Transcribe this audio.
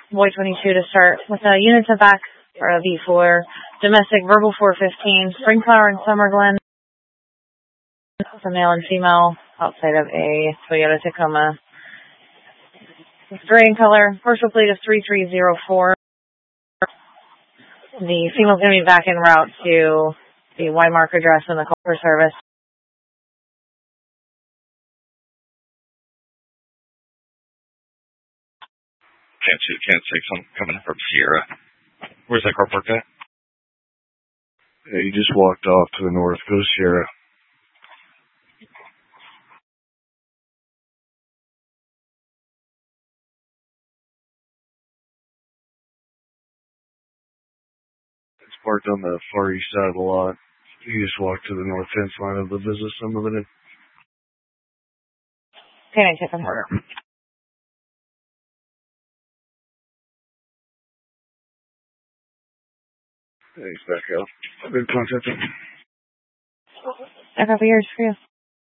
Boy 22 to start with a unit to back for a V4, domestic verbal 415, Springflower and Summer Glen, for male and female outside of a Toyota Tacoma. Gray in color, parcel plate is 3304. The female's going to be back en route to the Y-Mark address in the Culver service. Can't see some coming from Sierra. Where's that car parked at? Yeah, you just walked off to the north. Go to Sierra. It's parked on the far east side of the lot. You just walk to the north fence line of the business I'm living in. Can I take a order? Thanks, back out. I've been contacting. A couple years for you.